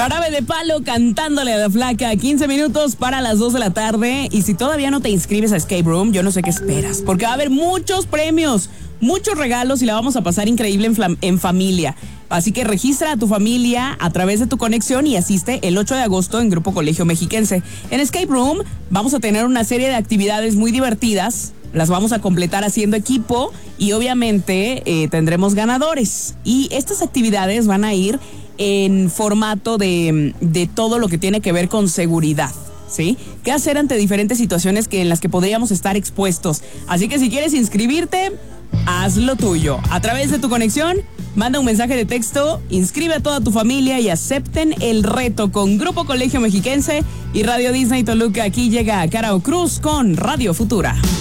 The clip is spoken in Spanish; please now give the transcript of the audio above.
Jarabe de Palo cantándole a la flaca, 15 minutos para las 2 de la tarde. Y si todavía no te inscribes a Escape Room, yo no sé qué esperas, porque va a haber muchos premios, muchos regalos y la vamos a pasar increíble en familia. Así que registra a tu familia a través de tu conexión y asiste el 8 de agosto en Grupo Colegio Mexiquense. En Escape Room vamos a tener una serie de actividades muy divertidas. Las vamos a completar haciendo equipo y obviamente tendremos ganadores. Y estas actividades van a ir en formato de todo lo que tiene que ver con seguridad, ¿sí? ¿Qué hacer ante diferentes situaciones en las que podríamos estar expuestos? Así que si quieres inscribirte, haz lo tuyo. A través de tu conexión, manda un mensaje de texto, inscribe a toda tu familia y acepten el reto con Grupo Colegio Mexiquense y Radio Disney Toluca. Aquí llega Caro Cruz con Radio Futura.